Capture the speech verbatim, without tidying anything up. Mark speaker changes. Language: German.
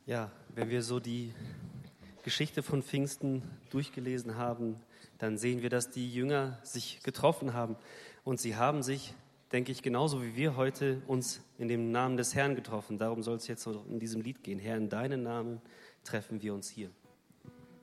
Speaker 1: Ja, wenn wir so die Geschichte von Pfingsten durchgelesen haben, dann sehen wir, dass die Jünger sich getroffen haben. Und sie haben sich, denke ich, genauso wie wir heute uns in dem Namen des Herrn getroffen. Darum soll es jetzt so in diesem Lied gehen. Herr, in deinen Namen treffen wir uns hier.